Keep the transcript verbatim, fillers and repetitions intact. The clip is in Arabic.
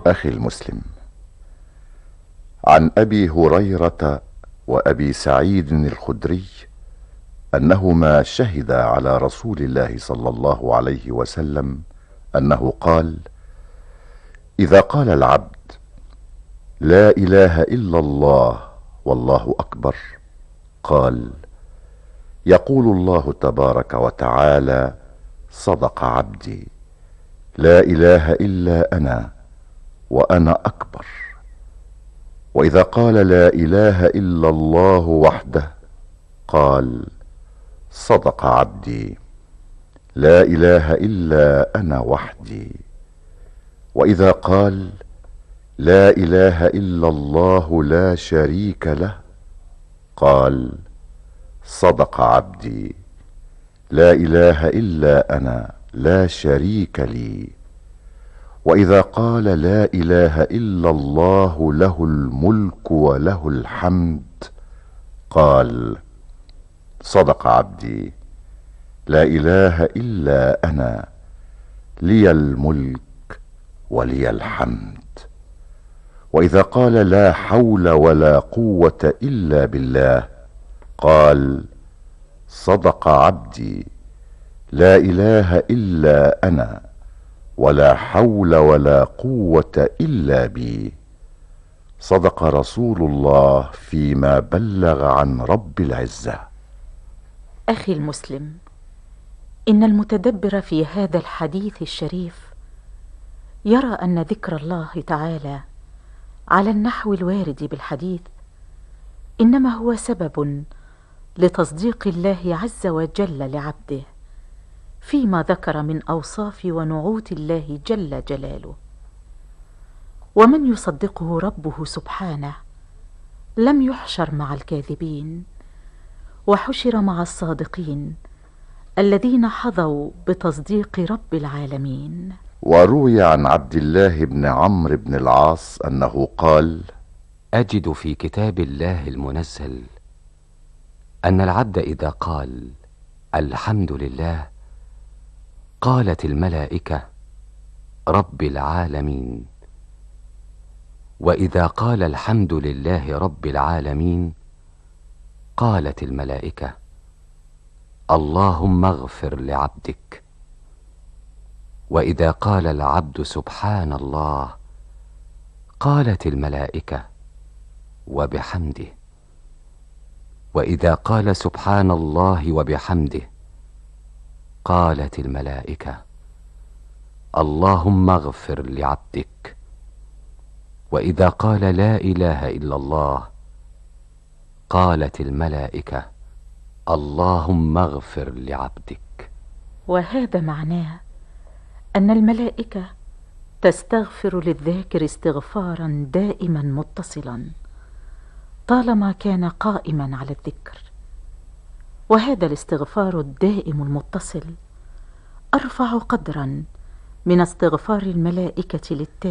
أخي المسلم، عن أبي هريرة وأبي سعيد الخدري أنهما شهدا على رسول الله صلى الله عليه وسلم أنه قال: إذا قال العبد لا إله إلا الله والله أكبر، قال: يقول الله تبارك وتعالى: صدق عبدي، لا إله إلا أنا وأنا أكبر. وإذا قال لا إله إلا الله وحده، قال: صدق عبدي، لا إله إلا أنا وحدي. وإذا قال لا إله إلا الله لا شريك له، قال: صدق عبدي، لا إله إلا أنا لا شريك لي. وإذا قال لا إله إلا الله له الملك وله الحمد، قال: صدق عبدي، لا إله إلا أنا لي الملك ولي الحمد. وإذا قال لا حول ولا قوة إلا بالله، قال: صدق عبدي، لا إله إلا أنا ولا حول ولا قوة إلا بي. صدق رسول الله فيما بلغ عن رب العزة. أخي المسلم، إن المتدبر في هذا الحديث الشريف يرى أن ذكر الله تعالى على النحو الوارد بالحديث إنما هو سبب لتصديق الله عز وجل لعبده فيما ذكر من أوصاف ونعوت الله جل جلاله. ومن يصدقه ربه سبحانه لم يحشر مع الكاذبين، وحشر مع الصادقين الذين حظوا بتصديق رب العالمين. وروي عن عبد الله بن عمرو بن العاص أنه قال: أجد في كتاب الله المنزل أن العبد إذا قال الحمد لله قالت الملائكة رب العالمين، وإذا قال الحمد لله رب العالمين قالت الملائكة اللهم اغفر لعبدك. وإذا قال العبد سبحان الله قالت الملائكة وبحمده. وإذا قال سبحان الله وبحمده قالت الملائكة اللهم اغفر لعبدك. وإذا قال لا إله إلا الله قالت الملائكة اللهم اغفر لعبدك. وهذا معناه أن الملائكة تستغفر للذاكر استغفارا دائما متصلا طالما كان قائما على الذكر. وهذا الاستغفار الدائم المتصل أرفع قدرا من استغفار الملائكة للتائب